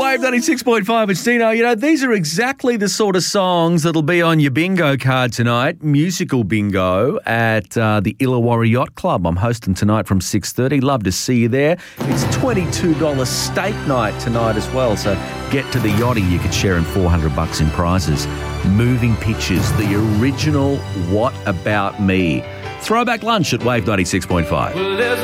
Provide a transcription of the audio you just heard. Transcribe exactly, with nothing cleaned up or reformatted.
Wave ninety-six point five. It's Dino. You know, these are exactly the sort of songs that'll be on your bingo card tonight, musical bingo at uh, the Illawarra Yacht Club. I'm hosting tonight from six thirty. Love to see you there. It's twenty-two dollars steak night tonight as well, so get to the yachty. You could share in four hundred bucks in prizes. Moving pictures, the original What About Me. Throwback lunch at Wave ninety-six point five. Well,